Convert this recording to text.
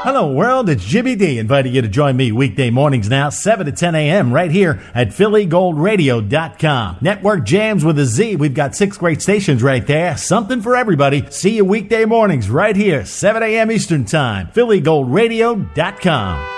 Hello, world. It's Jimmy D inviting you to join me weekday mornings now, 7 to 10 a.m. right here at PhillyGoldRadio.com. Network jams with a Z. We've got 6 great stations right there. Something for everybody. See you weekday mornings right here, 7 a.m. Eastern Time. PhillyGoldRadio.com.